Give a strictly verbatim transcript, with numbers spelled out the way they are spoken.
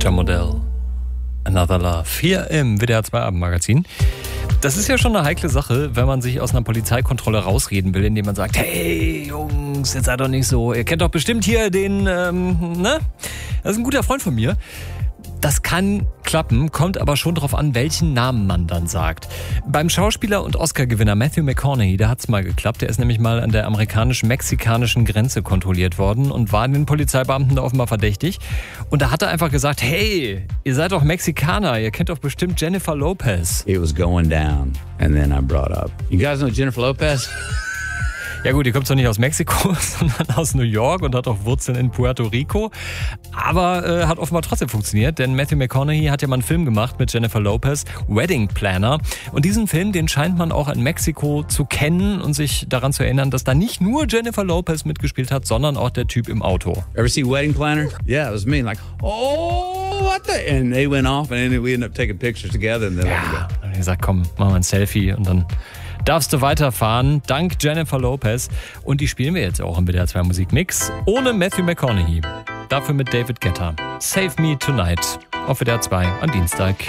John Modell. Another Love. Hier im W D R zwei Abendmagazin. Das ist ja schon eine heikle Sache, wenn man sich aus einer Polizeikontrolle rausreden will, indem man sagt, hey Jungs, jetzt seid doch nicht so, ihr kennt doch bestimmt hier den, ähm, ne? Das ist ein guter Freund von mir. Das kann klappen, kommt aber schon darauf an, welchen Namen man dann sagt. Beim Schauspieler und Oscar-Gewinner Matthew McConaughey, da hat's mal geklappt. Der ist nämlich mal an der amerikanisch-mexikanischen Grenze kontrolliert worden und war den Polizeibeamten da offenbar verdächtig. Und da hat er einfach gesagt, hey, ihr seid doch Mexikaner, ihr kennt doch bestimmt Jennifer Lopez. It was going down and then I brought up, you guys know Jennifer Lopez? Ja gut, die kommt zwar nicht aus Mexiko, sondern aus New York und hat auch Wurzeln in Puerto Rico. Aber äh, hat offenbar trotzdem funktioniert, denn Matthew McConaughey hat ja mal einen Film gemacht mit Jennifer Lopez, Wedding Planner. Und diesen Film, den scheint man auch in Mexiko zu kennen und sich daran zu erinnern, dass da nicht nur Jennifer Lopez mitgespielt hat, sondern auch der Typ im Auto. Ever see Wedding Planner? Yeah, it was me. Like, oh, what the? And they went off and then we ended up taking pictures together. And then ja, dann haben wir gesagt, komm, machen wir ein Selfie und dann darfst du weiterfahren, dank Jennifer Lopez. Und die spielen wir jetzt auch im W D R zwei Musikmix, ohne Matthew McConaughey. Dafür mit David Guetta. Save Me Tonight auf W D R zwei am Dienstag.